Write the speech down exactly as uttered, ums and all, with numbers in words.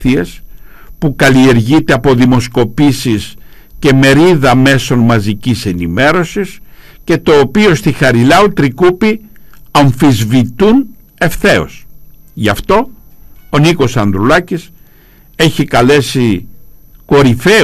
που καλλιεργείται από δημοσκοπήσεις και μερίδα μέσων μαζικής ενημέρωσης και το οποίο στη Χαριλάου Τρικούπη αμφισβητούν ευθέως. Γι' αυτό ο Νίκος Ανδρουλάκης έχει καλέσει κορυφαίους